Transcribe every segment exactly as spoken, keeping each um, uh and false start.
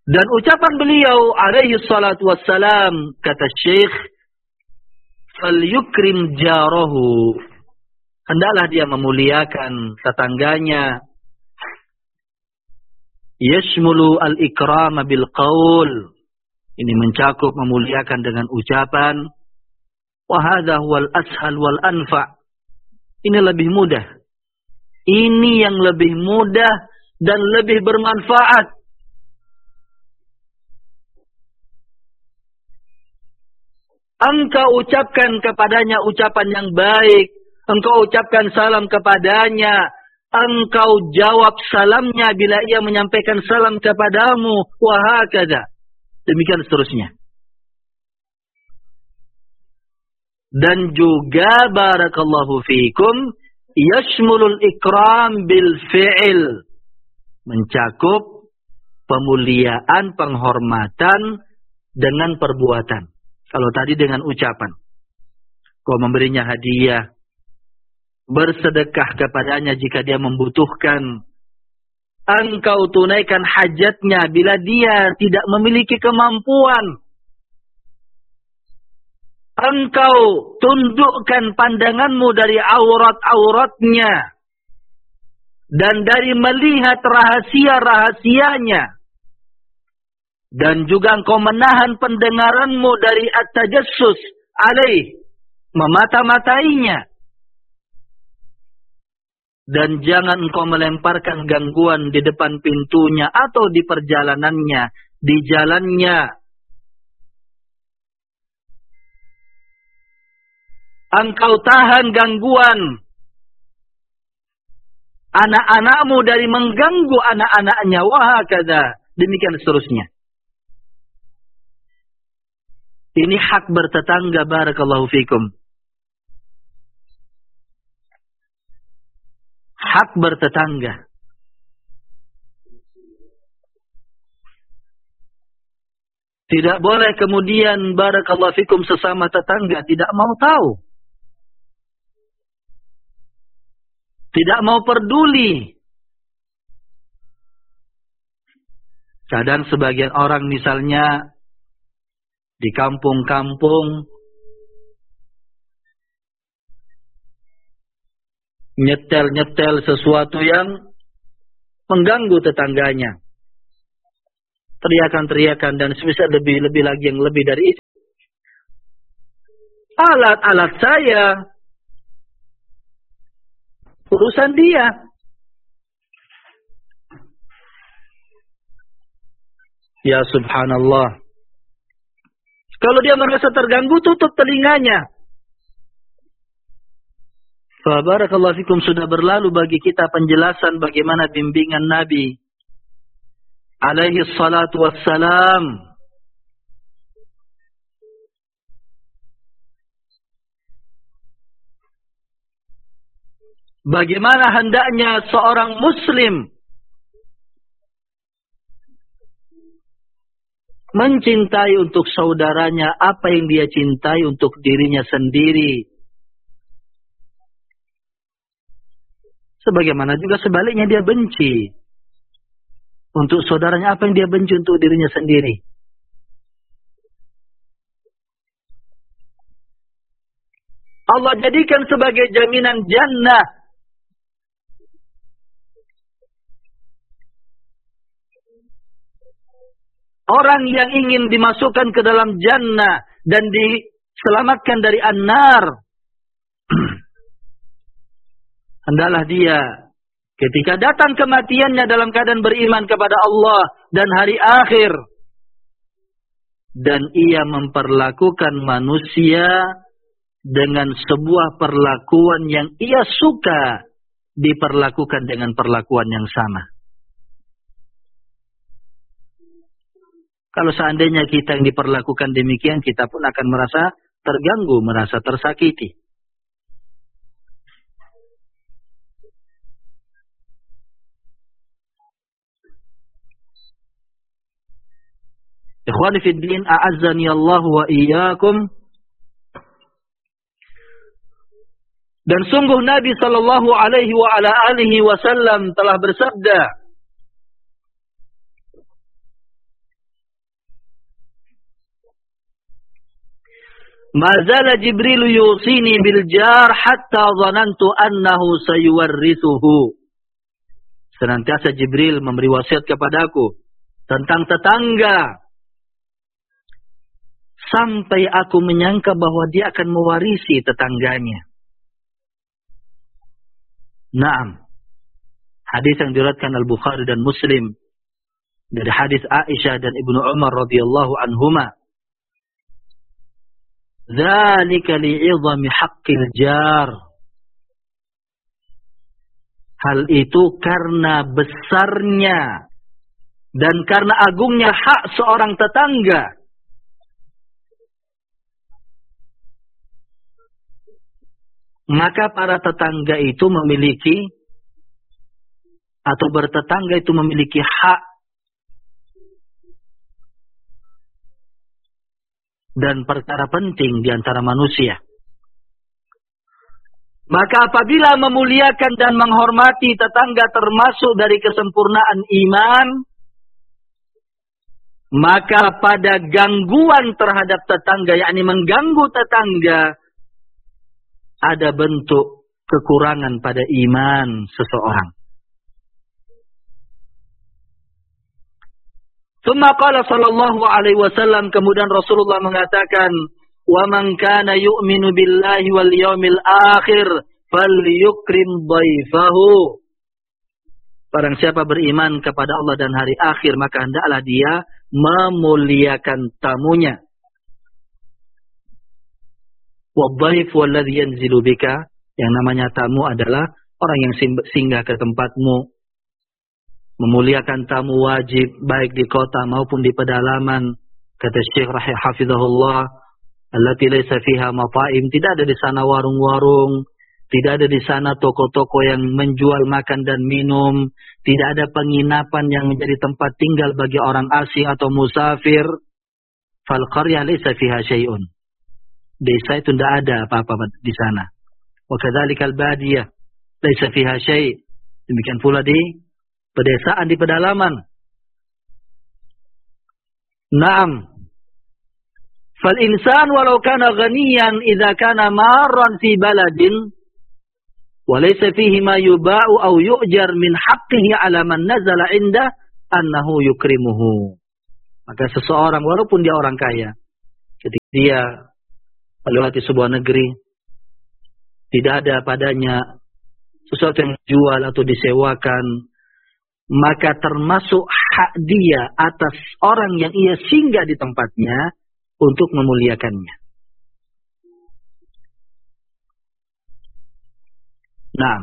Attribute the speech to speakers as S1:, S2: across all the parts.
S1: Dan ucapan beliau alaihi salatu wassalam, kata Syekh, falyukrim jarahu, hendaklah dia memuliakan tetangganya. Yashmulu al-ikrama bil qaul, ini mencakup memuliakan dengan ucapan. Wa hadha huwal ashal wal anfa', ini lebih mudah. Ini yang lebih mudah dan lebih bermanfaat. Engkau ucapkan kepadanya ucapan yang baik. Engkau ucapkan salam kepadanya. Engkau jawab salamnya bila ia menyampaikan salam kepadamu. Wa hakadha. Demikian seterusnya. Dan juga barakallahu fiikum, yashmulul ikram bil fi'il, mencakup pemuliaan, penghormatan dengan perbuatan. Kalau tadi dengan ucapan, kau memberinya hadiah, bersedekah kepadanya jika dia membutuhkan, engkau tunaikan hajatnya bila dia tidak memiliki kemampuan, engkau tundukkan pandanganmu dari aurat-auratnya dan dari melihat rahasia-rahasianya, dan juga engkau menahan pendengaranmu dari at-tajassus alaih, memata-matainya, dan jangan engkau melemparkan gangguan di depan pintunya atau di perjalanannya, di jalannya. Engkau tahan gangguan anak-anakmu dari mengganggu anak-anaknya. Wahakadha. Demikian seterusnya. Ini hak bertetangga, barakallahu fikum. Hak bertetangga. Tidak boleh kemudian barakallahu fikum sesama tetangga tidak mau tahu. Tidak mau peduli. Kadang sebagian orang misalnya di kampung-kampung nyetel-nyetel sesuatu yang mengganggu tetangganya. Teriakan-teriakan dan semisal lebih-lebih lagi yang lebih dari itu. Alat-alat saya, urusan dia. Ya subhanallah. Kalau dia merasa terganggu, tutup telinganya. Fa barakallahu fikum, sudah berlalu bagi kita penjelasan bagaimana bimbingan Nabi alaihi salatu wassalam. Bagaimana hendaknya seorang muslim mencintai untuk saudaranya apa yang dia cintai untuk dirinya sendiri. Sebagaimana juga sebaliknya dia benci untuk saudaranya apa yang dia benci untuk dirinya sendiri. Allah jadikan sebagai jaminan jannah orang yang ingin dimasukkan ke dalam jannah dan diselamatkan dari an-nar. Hendaklah dia ketika datang kematiannya dalam keadaan beriman kepada Allah dan hari akhir. Dan ia memperlakukan manusia dengan sebuah perlakuan yang ia suka diperlakukan dengan perlakuan yang sama. Kalau seandainya kita yang diperlakukan demikian, kita pun akan merasa terganggu, merasa tersakiti. Ikhwani fid din, a'azzani Allah wa iyyakum. Dan sungguh Nabi sallallahu alaihi wa ala alihi wasallam telah bersabda, Mazala Jibril yusini bil jar hatta dhanantu annahu sayuwarrithuhu. Senantiasa Jibril memberi wasiat kepadaku tentang tetangga, sampai aku menyangka bahwa dia akan mewarisi tetangganya. Naam. Hadis yang diriwayatkan Al-Bukhari dan Muslim dari hadis Aisyah dan Ibnu Umar radhiyallahu anhuma. Dzalika li'idhami haqqil jar. Hal itu karena besarnya dan karena agungnya hak seorang tetangga. Maka para tetangga itu memiliki atau bertetangga itu memiliki hak dan perkara penting di antara manusia. Maka apabila memuliakan dan menghormati tetangga termasuk dari kesempurnaan iman, maka pada gangguan terhadap tetangga, yakni mengganggu tetangga, ada bentuk kekurangan pada iman seseorang. Tsumma qala sallallahu alaihi wasallam, kemudian Rasulullah mengatakan, "Wa man kana yu'minu billahi wal yaumil akhir falyukrim dhaifahu." Barang siapa beriman kepada Allah dan hari akhir, maka hendaklah dia memuliakan tamunya. Wa dhaif walladhi yanzilu bika, yang namanya tamu adalah orang yang singgah ke tempatmu. Memuliakan tamu wajib baik di kota maupun di pedalaman. Kata Syekh Rahih Hafizahullah, allati laysa fiha mata'im, tidak ada di sana warung-warung, tidak ada di sana toko-toko yang menjual makan dan minum, tidak ada penginapan yang menjadi tempat tinggal bagi orang asing atau musafir. Fal qaryah laysa fiha syai'un. Desa itu tidak ada apa-apa di sana. Wa kadzalikal badiyah laysa fiha syai'. Demikian pula di pedesaan, di pedalaman. Naam. Fal insan walau kana ghaniyan idza kana marran fi baladin wa laysa fihi ma yuba'u aw yu'jar min haqqihi 'ala man nazala 'inda annahu yukrimuhu. Maka seseorang walaupun dia orang kaya, ketika dia melewati sebuah negeri, tidak ada padanya sesuatu yang dijual atau disewakan, maka termasuk hak dia atas orang yang ia singgah di tempatnya untuk memuliakannya. Nah,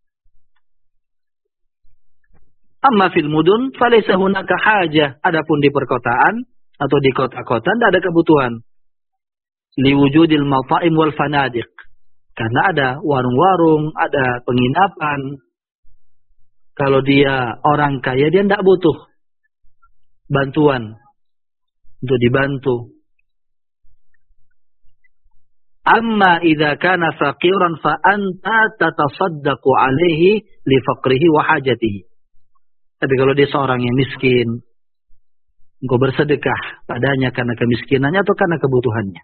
S1: amma fil mudun falaysa hunaka hajah. Adapun di perkotaan atau di kota-kota tidak ada kebutuhan. Liwujudil mata'im wal fanadiq. Karena ada warung-warung, ada penginapan. Kalau dia orang kaya, dia tidak butuh bantuan untuk dibantu. Amma idza kana faqiran fa anta tatasaddaqu alaihi li faqrihi wa hajatihi. Tapi kalau dia seorang yang miskin, engkau bersedekah padanya karena kemiskinannya atau karena kebutuhannya.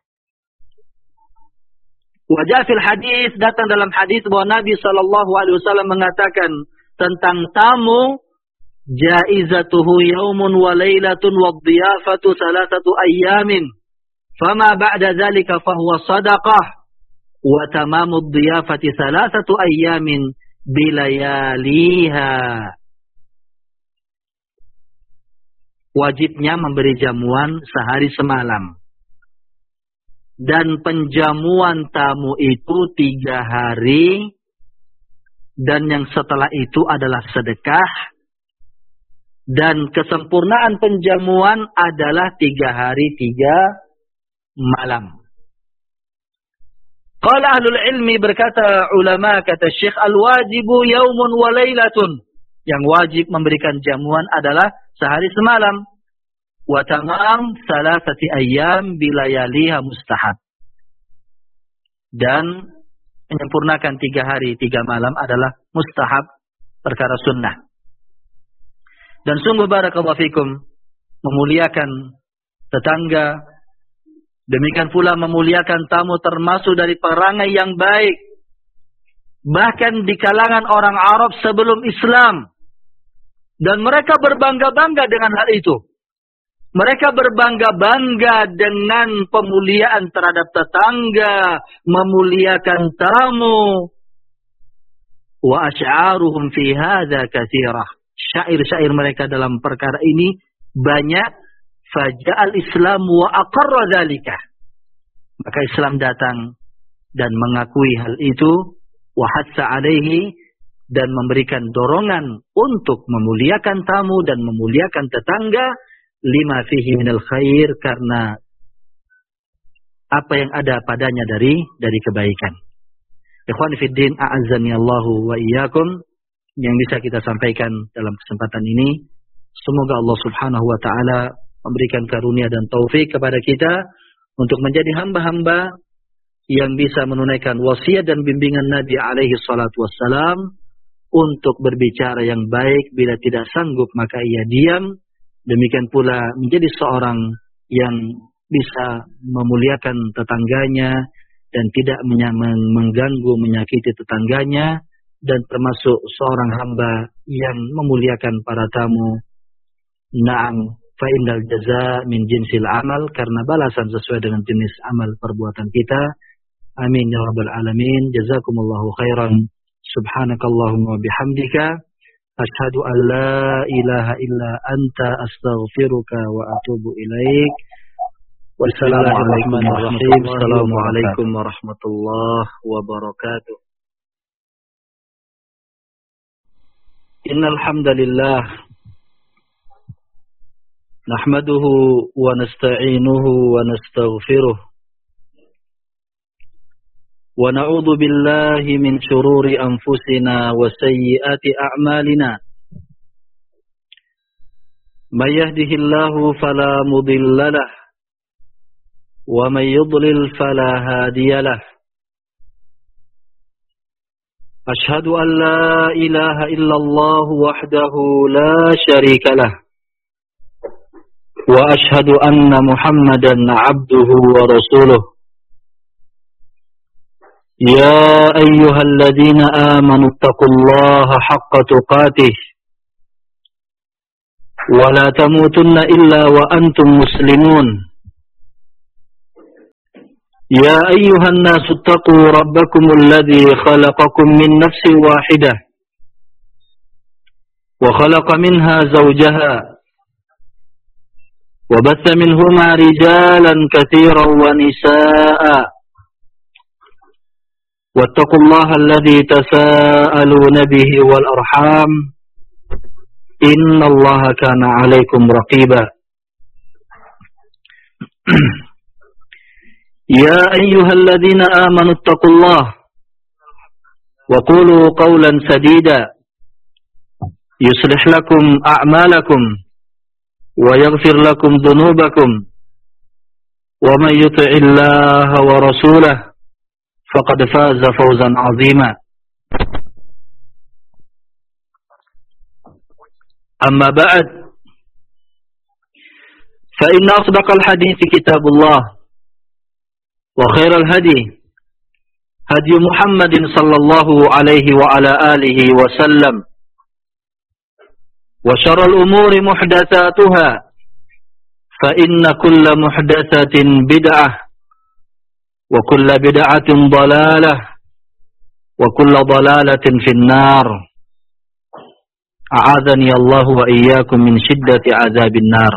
S1: Wajah fil hadis, datang dalam hadis bahwa Nabi sallallahu alaihi wasallam mengatakan tentang tamu, jaizatuhu yaumun wa lailatun wa dhiyafatu salatatu ayyamin. Fama ba'da dzalika fahuwa sadaqah wa tamamu dhiyafati salatatu ayyamin bilayaliha. Wajibnya memberi jamuan sehari semalam. Dan penjamuan tamu itu tiga hari. Dan yang setelah itu adalah sedekah. Dan kesempurnaan penjamuan adalah tiga hari, tiga malam. Qala ahlul ilmi, berkata ulama, kata Syekh, al-wajibu yaumun wa laylatun. Yang wajib memberikan jamuan adalah sehari semalam. Wa tamam salasati ayyam bilayaliha mustahab. Dan menyempurnakan tiga hari, tiga malam adalah mustahab, perkara sunnah. Dan sungguh barakallahu fikum, memuliakan tetangga, Demikian pula memuliakan tamu termasuk dari perangai yang baik. Bahkan di kalangan orang Arab sebelum Islam. Dan mereka berbangga-bangga dengan hal itu. Mereka berbangga-bangga dengan pemuliaan terhadap tetangga, memuliakan tamu. Wa asy'aruhum fi hadza katsirah. Syair-syair mereka dalam perkara ini banyak. Faja'al Islam wa aqarra dzalika. Maka Islam datang dan mengakui hal itu, wa hatsa alaihi, dan memberikan dorongan untuk memuliakan tamu dan memuliakan tetangga. Lima fihi minal khair, karena apa yang ada padanya dari dari kebaikan. Ikhwan fiddin, a'azzani Allahu wa iyyakum, yang bisa kita sampaikan dalam kesempatan ini, semoga Allah Subhanahu wa taala memberikan karunia dan taufik kepada kita untuk menjadi hamba-hamba yang bisa menunaikan wasiat dan bimbingan Nabi alaihi salatu wassalam untuk berbicara yang baik, bila tidak sanggup maka ia diam. Demikian pula menjadi seorang yang bisa memuliakan tetangganya dan tidak mengganggu, menyakiti tetangganya, dan termasuk seorang hamba yang memuliakan para tamu. Na'am, fa innal jazaa min jinsil amal, karena balasan sesuai dengan jenis amal perbuatan kita. Amin ya rabbal alamin. Jazakumullahu khairan. Subhanakallahumma wa bihamdika, asyhadu an la ilaha illa anta, astaghfiruka wa atubu ilaik. Wassalamualaikum Assalamualaikum warahmatullahi wabarakatuh. Innal hamdalillah nahmaduhu wa nasta'inuhu wa nastaghfiruh wa na'udzu billahi min shururi anfusina wa sayyiati a'malina. May yahdihillahu fala mudilla lahu wa may yudlil fala hadiya lahu. Ashhadu an la ilaha illallah wahdahu la syarika lahu wa ashhadu anna Muhammadan 'abduhu wa rasuluh. يا أيها الذين آمنوا اتقوا الله حق تقاته ولا تموتن إلا وأنتم مسلمون. يا أيها الناس اتقوا ربكم الذي خلقكم من نفس واحدة وخلق منها زوجها وبث منهما رجالا كثيرا ونساء واتقوا الله الذي تساءلون به والأرحام إن الله كان عليكم رقيبا. يا أيها الذين آمنوا اتقوا الله وقولوا قولا سديدا يصلح لكم أعمالكم ويغفر لكم ذنوبكم ومن يطع الله ورسوله فقد فاز فوزا عظيما. أما بعد، فإن أصدق الحديث كتاب الله وخير الهدي هدي محمد صلى الله عليه وعلى آله وسلم وشر الأمور محدثاتها فإن كل محدثة بدعة وكل بدعة ضلالة وكل ضلالة في النار. أعاذني الله وإياكم من شدة عذاب النار.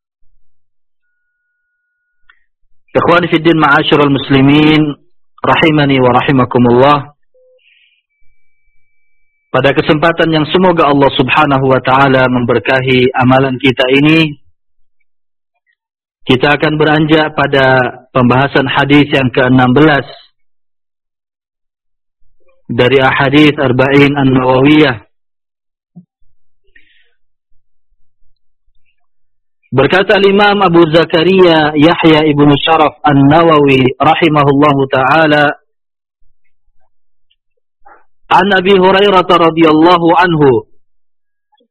S1: Ikhwani fi din, ma'asyiral muslimin, rahimani wa rahimakumullah. Pada kesempatan yang semoga Allah Subhanahu wa taala memberkahi amalan kita ini, kita akan beranjak pada pembahasan hadis yang ke enam belas dari ahadits Arba'in An-Nawawiyah. Berkata Imam Abu Zakaria Yahya ibnu Sharaf An-Nawawi rahimahullahu ta'ala, an Abi Hurairah radhiyallahu anhu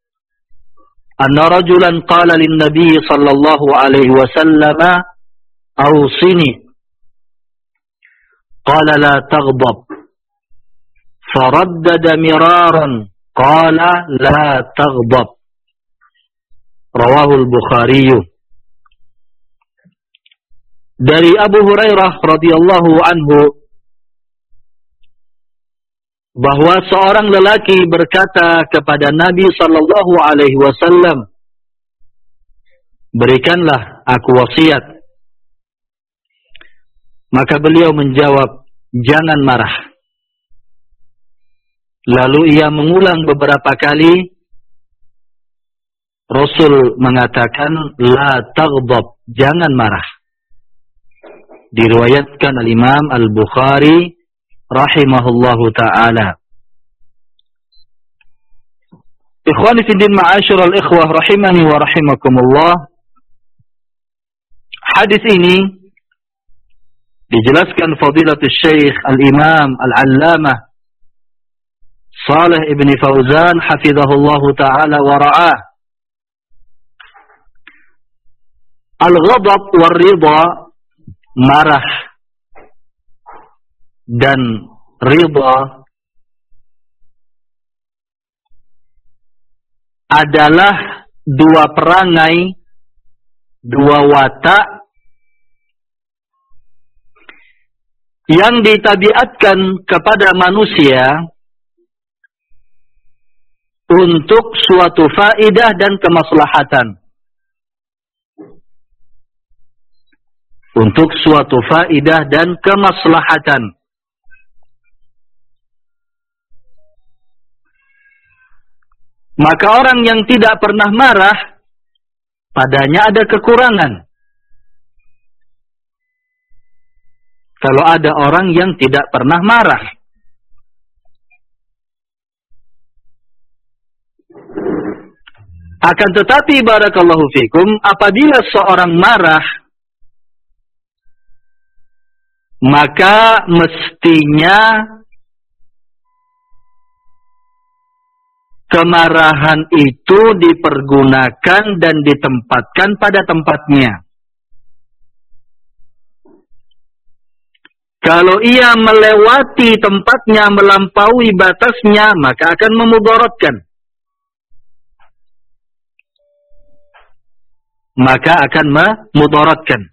S1: anna rajulan qala lin nabiy sallallahu alaihi wasallam awsini. Qala la taghdab. Faraddada miraran. Qala la taghdab. Rawahul Bukhari. Dari Abu Hurairah radhiyallahu anhu bahwa seorang lelaki berkata kepada Nabi sallallahu alaihi wasallam, "Berikanlah aku wasiat." Maka beliau menjawab, "Jangan marah." Lalu ia mengulang beberapa kali. Rasul mengatakan, "La taghdab," jangan marah. Diriwayatkan al-Imam Al-Bukhari rahimahullahu ta'ala. Ikhwani fi din, ma'asyiral ikhwah rahimani wa rahimakumullah. Hadis ini dijelaskan fadilatul Syekh Al-Imam Al-Allamah Shalih ibn Fauzan hafizahullahu ta'ala wa ra'ah. Al-ghadab war ridha, marah dan ridha adalah dua perangai, dua watak yang ditabiatkan kepada manusia untuk suatu faedah dan kemaslahatan. Untuk suatu faedah dan kemaslahatan. Maka orang yang tidak pernah marah, padanya ada kekurangan. Kalau ada orang yang tidak pernah marah. Akan tetapi barakallahu fikum, apabila seorang marah, maka mestinya kemarahan itu dipergunakan dan ditempatkan pada tempatnya. Kalau ia melewati tempatnya, melampaui batasnya, maka akan memudaratkan. Maka akan memudaratkan.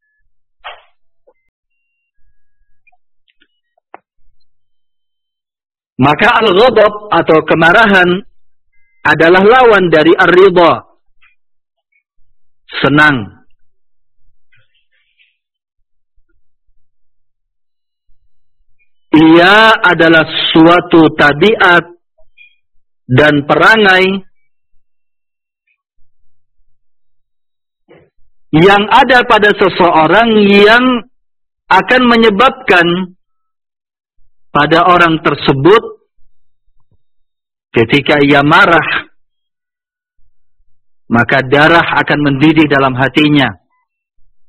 S1: Maka al-ghadab atau kemarahan adalah lawan dari ar-ridha, senang. Ia adalah suatu tabiat dan perangai yang ada pada seseorang yang akan menyebabkan pada orang tersebut ketika ia marah, maka darah akan mendidih dalam hatinya.